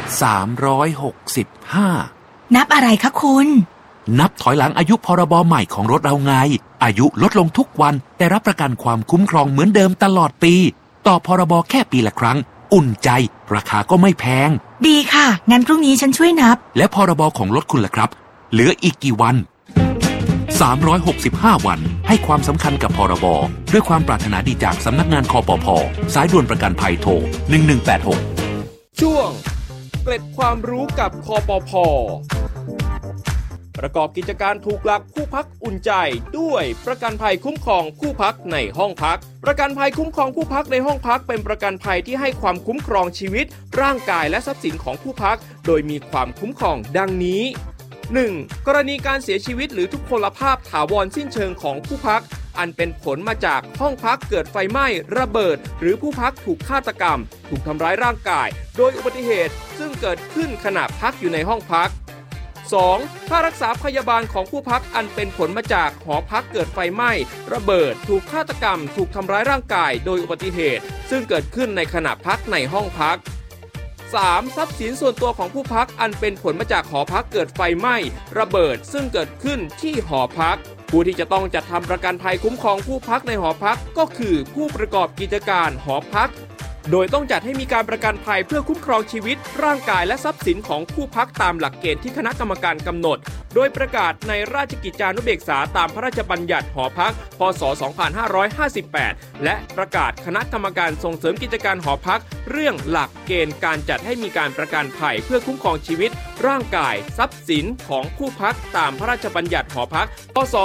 365นับอะไรคะคุณนับถอยหลังอายุพรบใหม่ของรถเราไงอายุลดลงทุกวันแต่รับประกันความคุ้มครองเหมือนเดิมตลอดปีต่อพรบแค่ปีละครั้งอุ่นใจราคาก็ไม่แพงดีค่ะงั้นพรุ่งนี้ฉันช่วยนับและพรบของรถคุณล่ะครับเหลืออีกกี่วัน365วันให้ความสำคัญกับพรบด้วยความปรารถนาดีจากสำนักงานคปภ.สายด่วนประกันภัยโทร1186 ช่วงเกร็ดความรู้กับคปภ.ประกอบกิจการถูกหลักคู่พักอุ่นใจด้วยประกันภัยคุ้มครองคู่พักในห้องพักประกันภัยคุ้มครองคู่พักในห้องพักเป็นประกันภัยที่ให้ความคุ้มครองชีวิตร่างกายและทรัพย์สินของผู้พักโดยมีความคุ้มครองดังนี้ 1. กรณีการเสียชีวิตหรือทุพพลภาพถาวรสิ้นเชิงของผู้พักอันเป็นผลมาจากห้องพักเกิดไฟไหม้ระเบิดหรือผู้พักถูกฆาตกรรมถูกทำร้ายร่างกายโดยอุบัติเหตุซึ่งเกิดขึ้นขณะพักอยู่ในห้องพัก 2. ค่ารักษาพยาบาลของผู้พักอันเป็นผลมาจากหอพักเกิดไฟไหม้ระเบิดถูกฆาตกรรมถูกทำร้ายร่างกายโดยอุบัติเหตุซึ่งเกิดขึ้นในขณะพักในห้องพัก 3. ทรัพย์สินส่วนตัวของผู้พักอันเป็นผลมาจากหอพักเกิดไฟไหม้ระเบิดซึ่งเกิดขึ้นที่หอพักผู้ที่จะต้องจัดทำประกันภัยคุ้มครองผู้พักในหอพักก็คือผู้ประกอบกิจการหอพักโดยต้องจัดให้มีการประกันภัยเพื่อคุ้มครองชีวิตร่างกายและทรัพย์สินของผู้พักตามหลักเกณฑ์ที่คณะกรรมการกำหนดโดยประกาศในราชกิจจานุเบกษาตามพระราชบัญญัติหอพักพ.ศ. 2558และประกาศคณะกรรมการส่งเสริมกิจการหอพักเรื่องหลักเกณฑ์การจัดให้มีการประกันภัยเพื่อคุ้มครองชีวิตร่างกายทรัพย์สินของผู้พักตามพระราชบัญญัติหอพักพ.ศ.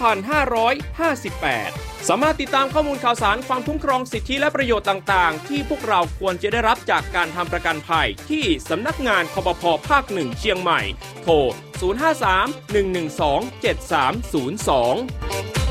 2558สามารถติดตามข้อมูลข่าวสารความคุ้มครองสิทธิและประโยชน์ต่างๆที่พวกเราควรจะได้รับจากการทำประกันภัยที่สำนักงานคปภ.ภาค 1 เชียงใหม่โทร053 112 7302